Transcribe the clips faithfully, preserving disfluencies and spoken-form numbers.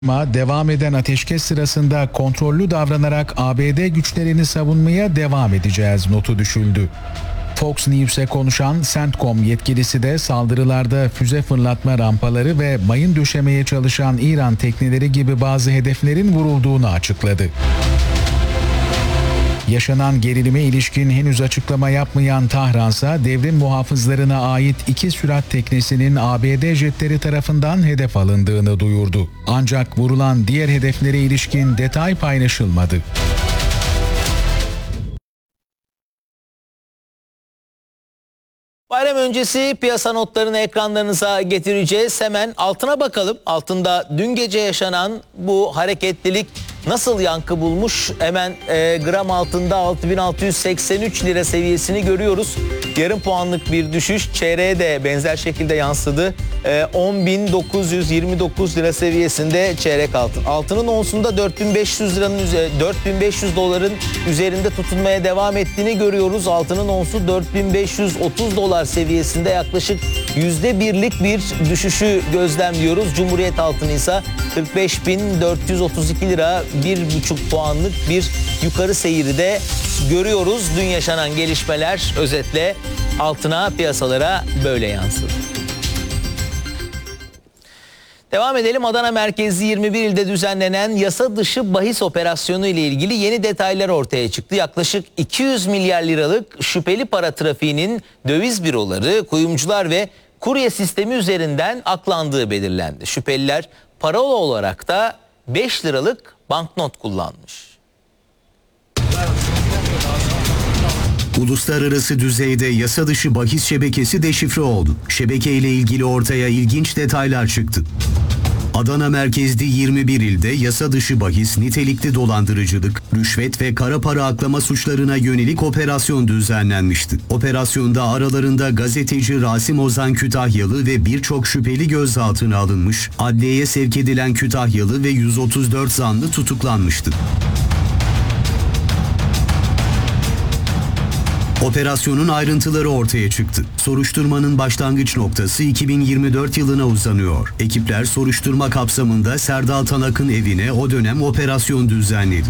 Devam eden ateşkes sırasında kontrollü davranarak A B D güçlerini savunmaya devam edeceğiz notu düşüldü. Fox News'e konuşan CENTCOM yetkilisi de saldırılarda füze fırlatma rampaları ve mayın döşemeye çalışan İran tekneleri gibi bazı hedeflerin vurulduğunu açıkladı. Yaşanan gerilime ilişkin henüz açıklama yapmayan Tahransa, devrim muhafızlarına ait iki sürat teknesinin A B D jetleri tarafından hedef alındığını duyurdu. Ancak vurulan diğer hedeflere ilişkin detay paylaşılmadı. Bayram öncesi piyasa notlarını ekranlarınıza getireceğiz. Hemen altına bakalım. Altında dün gece yaşanan bu hareketlilik nasıl yankı bulmuş? Hemen e, gram altında altı bin altı yüz seksen üç lira seviyesini görüyoruz. Yarım puanlık bir düşüş. Çeyreğe de benzer şekilde yansıdı. E, on bin dokuz yüz yirmi dokuz lira seviyesinde çeyrek altın. Altının onsunda dört bin beş yüz liranın dört bin beş yüz doların üzerinde tutunmaya devam ettiğini görüyoruz. Altının onsu dört bin beş yüz otuz dolar seviyesinde yaklaşık yüzde birlik bir düşüşü gözlemliyoruz. Cumhuriyet altını ise kırk beş bin dört yüz otuz iki lira, bir buçuk puanlık bir yukarı seyri de görüyoruz. Dün yaşanan gelişmeler özetle altına, piyasalara böyle yansıdı. Devam edelim. Adana merkezli yirmi bir ilde düzenlenen yasa dışı bahis operasyonu ile ilgili yeni detaylar ortaya çıktı. Yaklaşık iki yüz milyar liralık şüpheli para trafiğinin döviz büroları, kuyumcular ve kurye sistemi üzerinden aklandığı belirlendi. Şüpheliler parola olarak da beş liralık banknot kullanmış. Uluslararası düzeyde yasa dışı bahis şebekesi deşifre oldu. Şebeke ile ilgili ortaya ilginç detaylar çıktı. Adana merkezli yirmi bir ilde yasa dışı bahis, nitelikli dolandırıcılık, rüşvet ve kara para aklama suçlarına yönelik operasyon düzenlenmişti. Operasyonda aralarında gazeteci Rasim Ozan Kütahyalı ve birçok şüpheli gözaltına alınmış, adliyeye sevk edilen Kütahyalı ve yüz otuz dört zanlı tutuklanmıştı. Operasyonun ayrıntıları ortaya çıktı. Soruşturmanın başlangıç noktası iki bin yirmi dört yılına uzanıyor. Ekipler soruşturma kapsamında Serdal Tanak'ın evine o dönem operasyon düzenledi.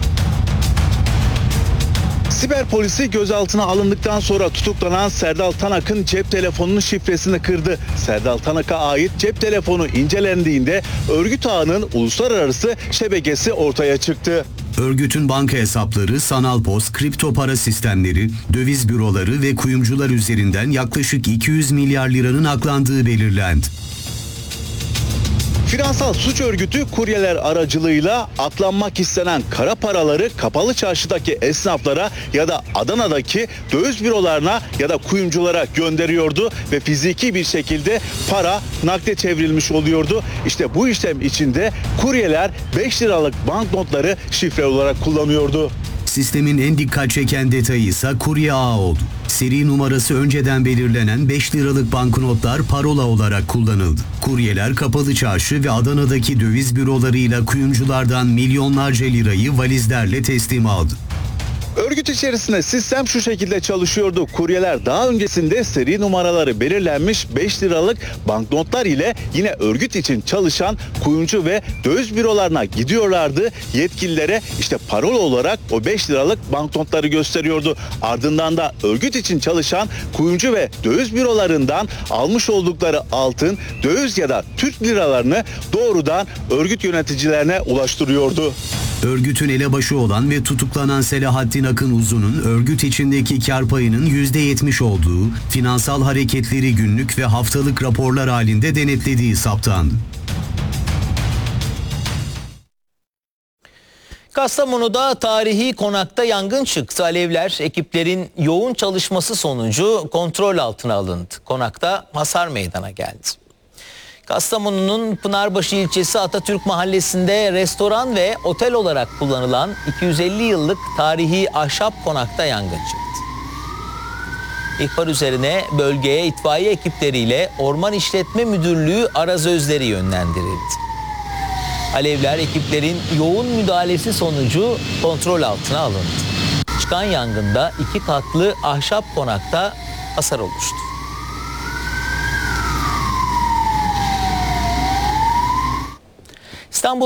Siber polisi gözaltına alındıktan sonra tutuklanan Serdal Tanak'ın cep telefonunun şifresini kırdı. Serdal Tanak'a ait cep telefonu incelendiğinde örgüt ağının uluslararası şebekesi ortaya çıktı. Örgütün banka hesapları, sanal post, kripto para sistemleri, döviz büroları ve kuyumcular üzerinden yaklaşık iki yüz milyar liranın aklandığı belirlendi. Finansal suç örgütü kuryeler aracılığıyla aklanmak istenen kara paraları kapalı çarşıdaki esnaflara ya da Adana'daki döviz bürolarına ya da kuyumculara gönderiyordu ve fiziki bir şekilde para nakde çevrilmiş oluyordu. İşte bu işlem içinde kuryeler beş liralık banknotları şifre olarak kullanıyordu. Sistemin en dikkat çeken detayı ise kurye ağı oldu. Seri numarası önceden belirlenen beş liralık banknotlar parola olarak kullanıldı. Kuryeler kapalı çarşı ve Adana'daki döviz bürolarıyla kuyumculardan milyonlarca lirayı valizlerle teslim aldı. Örgüt içerisinde sistem şu şekilde çalışıyordu. Kuryeler daha öncesinde seri numaraları belirlenmiş beş liralık banknotlar ile yine örgüt için çalışan kuyumcu ve döviz bürolarına gidiyorlardı. Yetkililere işte parola olarak o beş liralık banknotları gösteriyordu. Ardından da örgüt için çalışan kuyumcu ve döviz bürolarından almış oldukları altın, döviz ya da Türk liralarını doğrudan örgüt yöneticilerine ulaştırıyordu. Örgütün elebaşı olan ve tutuklanan Selahattin Akın Uzun'un örgüt içindeki kar payının yüzde yetmiş olduğu, finansal hareketleri günlük ve haftalık raporlar halinde denetlediği saptandı. Kastamonu'da tarihi konakta yangın çıktı. Alevler ekiplerin yoğun çalışması sonucu kontrol altına alındı. Konakta hasar meydana geldi. Kastamonu'nun Pınarbaşı ilçesi Atatürk Mahallesi'nde restoran ve otel olarak kullanılan iki yüz elli yıllık tarihi ahşap konakta yangın çıktı. İhbar üzerine bölgeye itfaiye ekipleriyle Orman İşletme Müdürlüğü arazözleri yönlendirildi. Alevler ekiplerin yoğun müdahalesi sonucu kontrol altına alındı. Çıkan yangında iki katlı ahşap konakta hasar oluştu.